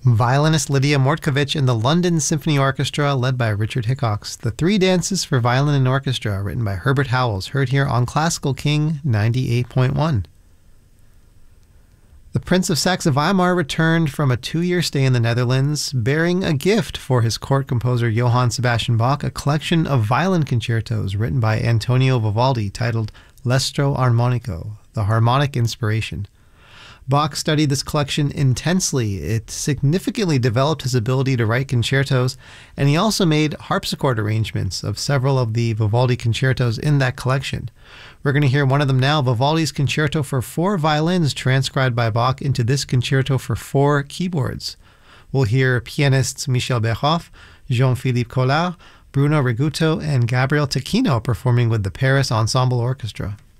Violinist Lydia Mortkovich and the London Symphony Orchestra, led by Richard Hickox. The Three Dances for Violin and Orchestra, written by Herbert Howells, heard here on Classical King 98.1. The Prince of Saxe-Weimar returned from a 2-year stay in the Netherlands, bearing a gift for his court composer Johann Sebastian Bach, a collection of violin concertos written by Antonio Vivaldi titled L'Estro Armonico, the Harmonic Inspiration. Bach studied this collection intensely. It significantly developed his ability to write concertos, and he also made harpsichord arrangements of several of the Vivaldi concertos in that collection. We're going to hear one of them now, Vivaldi's Concerto for 4 Violins, transcribed by Bach into this Concerto for 4 Keyboards. We'll hear pianists Michel Berhoff, Jean-Philippe Collard, Bruno Riguto, and Gabriel Tacchino performing with the Paris Ensemble Orchestra.